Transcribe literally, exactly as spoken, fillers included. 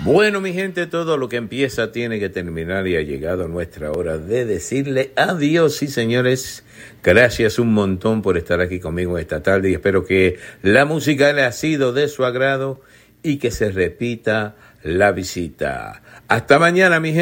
Bueno, mi gente, todo lo que empieza tiene que terminar y ha llegado nuestra hora de decirle adiós. Sí, señores, gracias un montón por estar aquí conmigo esta tarde y espero que la música le ha sido de su agrado y que se repita la visita. Hasta mañana, mi gente.